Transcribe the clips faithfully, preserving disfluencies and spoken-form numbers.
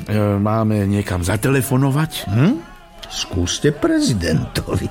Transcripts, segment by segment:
máme niekam zatelefonovať? Hm? Skúste prezidentovi.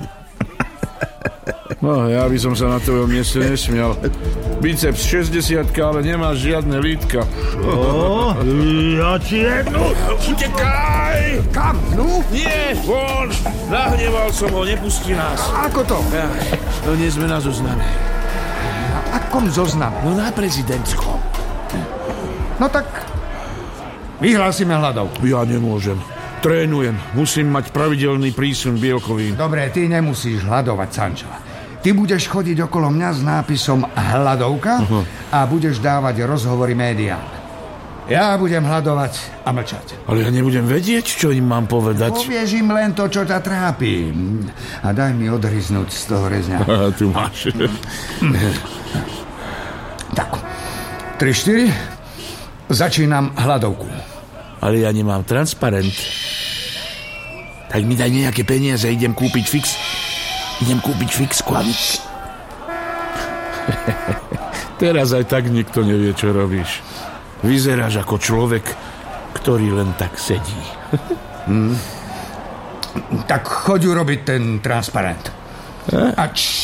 No, ja by som sa na tvojom mieste nesmial. Biceps šesťdesiatka, ale nemáš žiadne lítka. Čo? Ja ti jednu... Utekaj! Kam? No? Nie, von! Nahneval som ho, nepustí nás. Ako to? Ja, no nie sme na zozname. Na akom zozname? No na prezidentskom. No tak... vyhlásime hladovku. Ja nemôžem. Trénujem. Musím mať pravidelný prísun bielkovín. Dobre, ty nemusíš hľadovať, Sančo. Ty budeš chodiť okolo mňa s nápisom hladovka uh-huh. a budeš dávať rozhovory médiám. Ja budem hladovať a mlčať. Ale ja nebudem vedieť, čo im mám povedať. Povieš im len to, čo ťa trápi. A daj mi odhryznúť z toho rezňa. A tu máš. Tak. tri štyri. Začínam hladovku. Ale ja nemám transparent. Tak mi daj nejaké peniaze, idem kúpiť fix. Idem kúpiť fixku a... Teraz aj tak nikto nevie, čo robíš. Vyzeráš ako človek, ktorý len tak sedí. hmm. Tak choď urobiť ten transparent. Eh? A č...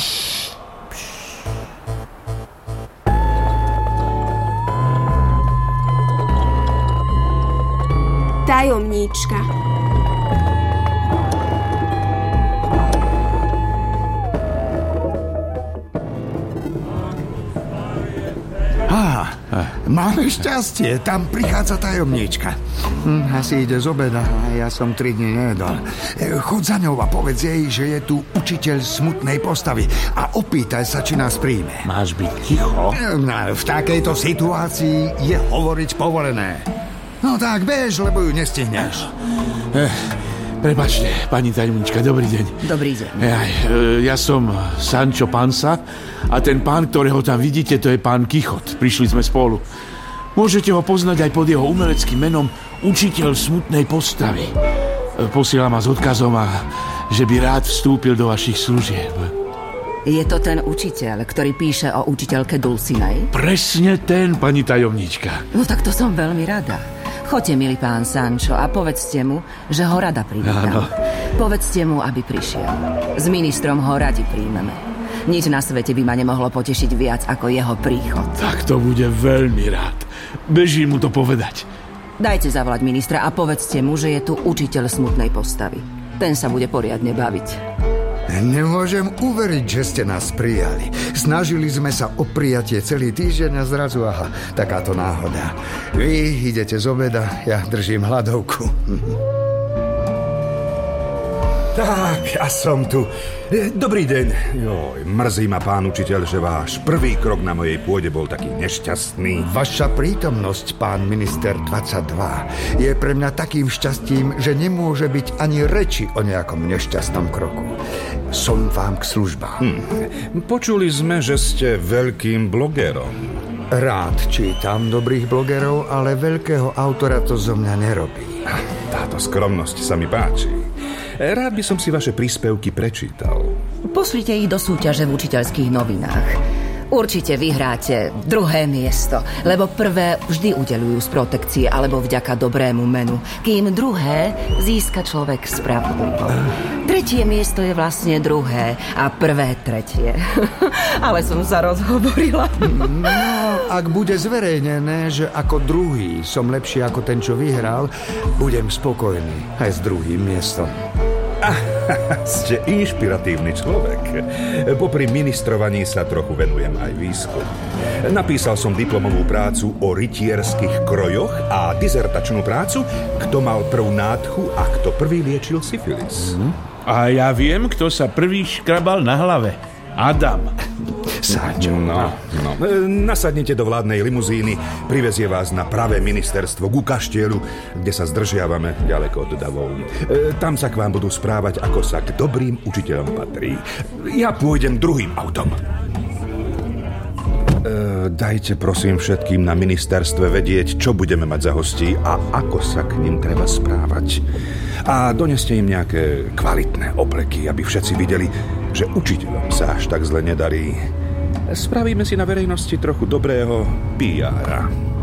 Tajomníčka. Á, máme šťastie, tam prichádza tajomníčka. Hm, asi ide z obeda a ja som tri dni nejedol. Choď za ňou a povedz jej, že je tu učiteľ smutnej postavy a opýtaj sa, či nás príjme. Máš byť ticho? No, v takejto situácii je hovoriť povolené. No tak, bež, lebo ju nestihneš. Eh, prepáčte, pani tajomnička, dobrý deň. Dobrý deň. Ja, ja som Sancho Panza a ten pán, ktorého tam vidíte, to je pán Kichot. Prišli sme spolu. Môžete ho poznať aj pod jeho umeleckým menom Učiteľ smutnej postavy. Posielam vás odkazom, a že by rád vstúpil do vašich služieb. Je to ten učiteľ, ktorý píše o učiteľke Dulcinei? Presne ten, pani tajomnička. No tak to som veľmi rada. Choďte, milý pán Sancho, a povedzte mu, že ho rada privítam. Povedzte mu, aby prišiel. S ministrom ho radi príjmeme. Nič na svete by ma nemohlo potešiť viac ako jeho príchod. Tak to bude veľmi rád. Bežím mu to povedať. Dajte zavolať ministra a povedzte mu, že je tu učiteľ smutnej postavy. Ten sa bude poriadne baviť. Nemôžem uveriť, že ste nás prijali. Snažili sme sa o prijatie celý týždeň a zrazu, aha, takáto náhoda. Vy idete z obeda, ja držím hladovku. Tak, ja som tu. Dobrý deň. Joj, mrzí ma, pán učiteľ, že váš prvý krok na mojej pôde bol taký nešťastný. Vaša prítomnosť, pán minister dvadsaťdva, je pre mňa takým šťastím, že nemôže byť ani reči o nejakom nešťastnom kroku. Som vám k službám. Hm. Počuli sme, že ste veľkým blogerom. Rád čítam dobrých blogerov, ale veľkého autora to zo mňa nerobí. Táto skromnosť sa mi páči. Rád by som si vaše príspevky prečítal. Pošlite ich do súťaže v učiteľských novinách. Určite vyhráte druhé miesto, lebo prvé vždy udeľujú z protekcie alebo vďaka dobrému menu, kým druhé získa človek spravodlivo. Tretie miesto je vlastne druhé a prvé tretie. Ale som sa rozhovorila. No, ak bude zverejnené, že ako druhý som lepší ako ten, čo vyhral, budem spokojný aj s druhým miestom. Ste inšpiratívny človek. Popri ministrovaní sa trochu venujem aj výskum. Napísal som diplomovú prácu o rytierských krojoch a dizertačnú prácu, kto mal prvú nádchu a kto prvý liečil syfilis. Mm. A ja viem, kto sa prvý škrabal na hlave. Adam. Sancho. No, no. Nasadnite do vládnej limuzíny, privezie vás na pravé ministerstvo ku kaštieľu, kde sa zdržiavame ďaleko od davov. E, tam sa k vám budú správať, ako sa k dobrým učiteľom patrí. Ja pôjdem druhým autom. E, dajte prosím všetkým na ministerstve vedieť, čo budeme mať za hostí a ako sa k ním treba správať. A doneste im nejaké kvalitné obleky, aby všetci videli, že učiteľom sa až tak zle nedarí. Spravíme si na verejnosti trochu dobrého pé éra.